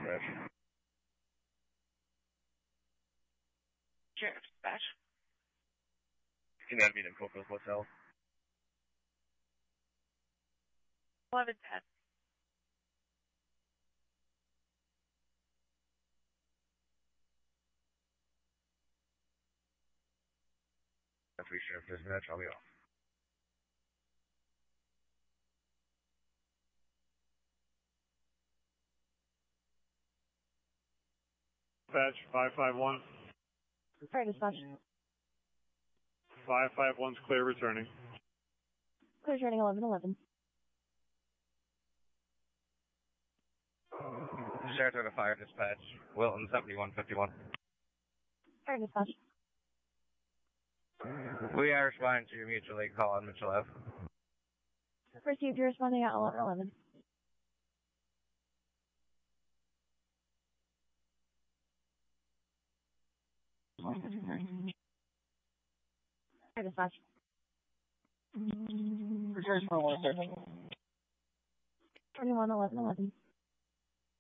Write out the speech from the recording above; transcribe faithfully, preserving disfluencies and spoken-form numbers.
dispatch. Sheriff dispatch. Can that mean in Coco's Hotel? eleven ten. Three Sheriff dispatch, I'll be off. Dispatch five five one. Fire dispatch. five five one's clear returning. Clear returning eleven eleven. Saratoga Fire Dispatch, Wilton seventy-one fifty-one. Fire dispatch. We are responding to your mutual aid call on Mitchell Ave. Received, you're responding at eleven eleven. Fire dispatch. twenty-one eleven eleven.